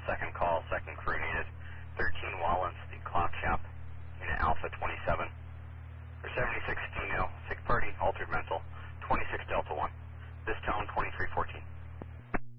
second call, second crew needed. 13 Wallens, the clock shop, unit Alpha 27. For 76 female, sick party, altered mental, 26 Delta 1. This tone 2314.